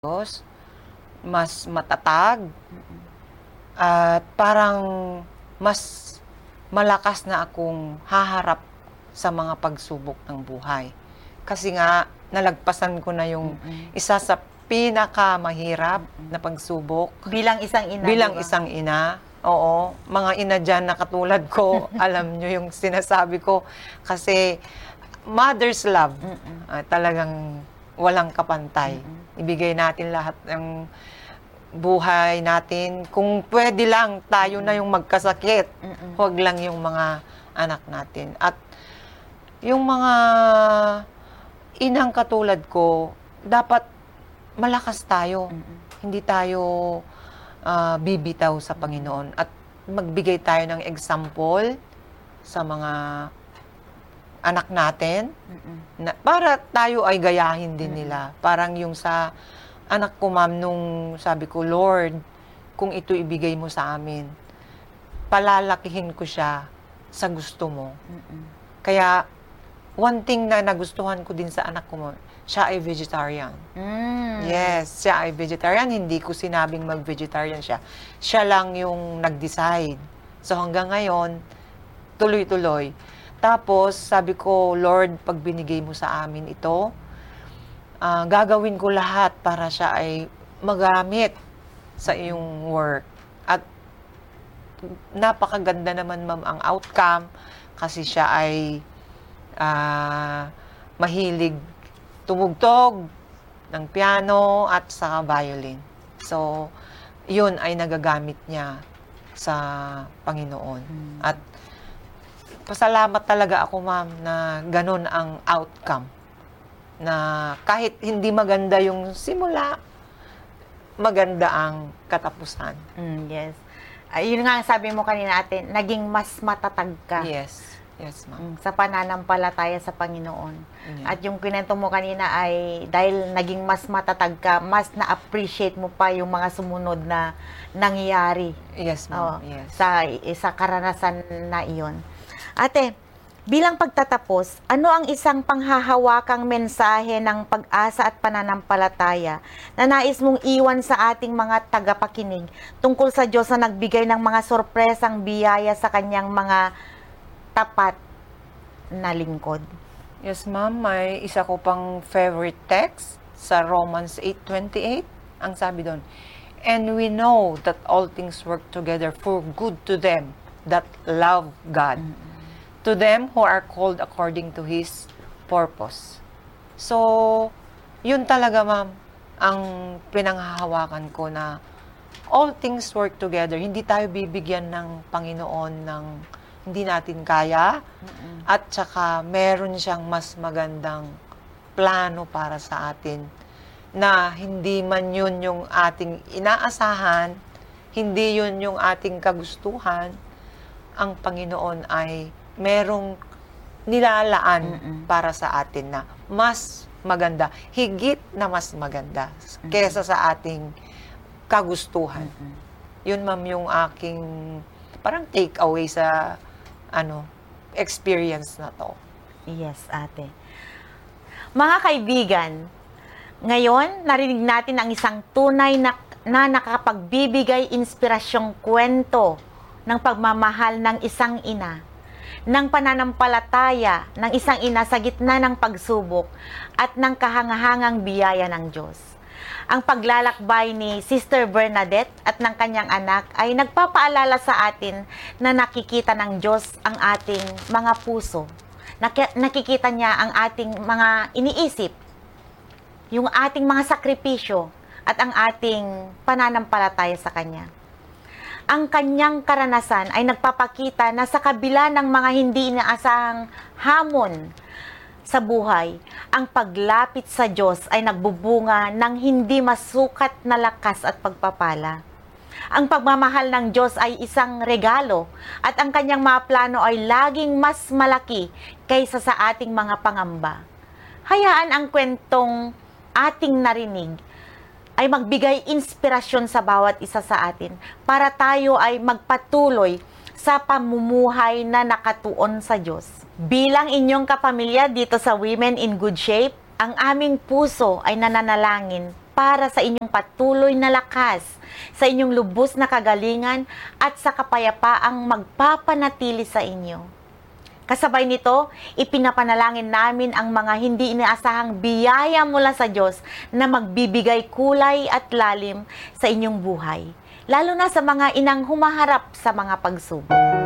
Diyos, mas matatag, at parang mas malakas na akong haharap sa mga pagsubok ng buhay. Kasi nga, nalagpasan ko na yung isa sa pinakamahirap na pagsubok. Bilang isang ina. Bilang diba? isang ina, oo, mga ina dyan na katulad ko, alam nyo yung sinasabi ko. Kasi mother's love, talagang walang kapantay. Ibigay natin lahat ng buhay natin. Kung pwede lang, tayo na yung magkasakit. Huwag lang yung mga anak natin. At yung mga inang katulad ko, dapat malakas tayo. Hindi tayo bibitaw sa Panginoon. At magbigay tayo ng example sa mga anak natin na, para tayo ay gayahin din nila. Parang yung sa anak ko, ma'am, nung sabi ko, Lord, kung ito ibigay mo sa amin, palalakihin ko siya sa gusto mo. Kaya, one thing na nagustuhan ko din sa anak ko, siya ay vegetarian. Yes, siya ay vegetarian. Hindi ko sinabing mag-vegetarian siya. Siya lang yung nag-decide. So hanggang ngayon, tuloy-tuloy. Tapos, sabi ko, Lord, pag binigay mo sa amin ito, gagawin ko lahat para siya ay magamit sa iyong work. At napakaganda naman, ma'am, ang outcome kasi siya ay mahilig tumugtog ng piano at sa violin. So, yun ay nagagamit niya sa Panginoon. At pasalamat talaga ako, ma'am, na ganun ang outcome. Na kahit hindi maganda yung simula, maganda ang katapusan. Yes. Yun nga ang sabi mo kanina, ate, naging mas matatag ka. Yes. Yes, ma'am. Sa pananampalataya sa Panginoon. Yeah. At yung kwento mo kanina ay dahil naging mas matatag ka, mas na-appreciate mo pa yung mga sumunod na nangyayari. Yes, ma'am. Yes. Sa karanasan na iyon. Ate, bilang pagtatapos, ano ang isang panghahawakang mensahe ng pag-asa at pananampalataya na nais mong iwan sa ating mga tagapakinig tungkol sa Diyos na nagbigay ng mga sorpresang biyaya sa kanyang mga tapat na lingkod? Yes, ma'am. May isa ko pang favorite text sa Romans 8:28. Ang sabi doon, and we know that all things work together for good to them that love God, to them who are called according to His purpose. So, yun talaga, ma'am, ang pinanghahawakan ko na all things work together. Hindi tayo bibigyan ng Panginoon ng hindi natin kaya, at saka meron siyang mas magandang plano para sa atin na hindi man yun yung ating inaasahan, hindi yun yung ating kagustuhan. Ang Panginoon ay merong nilalaan para sa atin na mas maganda, higit na mas maganda kesa sa ating kagustuhan. Yun, ma'am, yung aking parang take away sa experience na to. Yes, ate. Mga kaibigan, ngayon, narinig natin ang isang tunay na nakapagbibigay inspirasyong kwento ng pagmamahal ng isang ina, ng pananampalataya ng isang ina sa gitna ng pagsubok at ng kahangahangang biyaya ng Diyos. Ang paglalakbay ni Sister Bernadette at ng kanyang anak ay nagpapaalala sa atin na nakikita ng Diyos ang ating mga puso. Nakikita niya ang ating mga iniisip, yung ating mga sakripisyo at ang ating pananampalataya sa Kanya. Ang kanyang karanasan ay nagpapakita na sa kabila ng mga hindi inaasahang hamon sa buhay, ang paglapit sa Diyos ay nagbubunga ng hindi masukat na lakas at pagpapala. Ang pagmamahal ng Diyos ay isang regalo at ang kanyang mga plano ay laging mas malaki kaysa sa ating mga pangamba. Hayaan ang kwentong ating narinig ay magbigay inspirasyon sa bawat isa sa atin para tayo ay magpatuloy sa pamumuhay na nakatuon sa Diyos. Bilang inyong kapamilya dito sa Women in Good Shape, ang aming puso ay nananalangin para sa inyong patuloy na lakas, sa inyong lubos na kagalingan, at sa kapayapaang magpapanatili sa inyo. Kasabay nito, ipinapanalangin namin ang mga hindi inaasahang biyaya mula sa Diyos na magbibigay kulay at lalim sa inyong buhay, lalo na sa mga inang humaharap sa mga pagsubok.